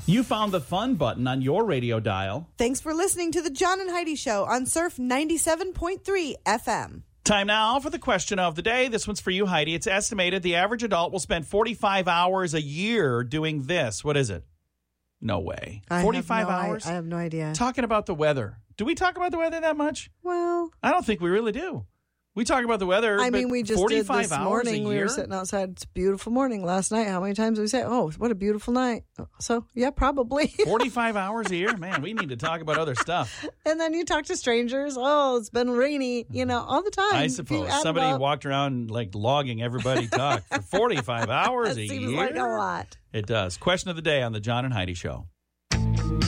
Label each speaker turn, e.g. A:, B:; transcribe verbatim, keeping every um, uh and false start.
A: You found the fun button on your radio dial.
B: Thanks for listening to the John and Heidi Show on Surf ninety-seven point three F M.
A: Time now for the question of the day. This one's for you, Heidi. It's estimated the average adult will spend forty-five hours a year doing this. What is it? No way.
B: I
A: forty-five
B: have no,
A: hours?
B: I, I have no idea.
A: Talking about the weather. Do we talk about the weather that much?
B: Well,
A: I don't think we really do. We talk about the weather.
B: I mean,
A: but
B: we just did
A: forty-five
B: this
A: hours
B: morning.
A: a
B: We
A: year?
B: were sitting outside. It's a beautiful morning last night. How many times did we say, oh, what a beautiful night? So, yeah, probably.
A: forty-five hours a year? Man, we need to talk about other stuff.
B: And then you talk to strangers. Oh, it's been rainy, you know, all the time.
A: I
B: If you
A: suppose
B: add
A: somebody
B: it up,
A: walked around like logging everybody talk for forty-five hours
B: that
A: a
B: seems
A: year.
B: like a lot.
A: It does. Question of the day on the John and Heidi Show.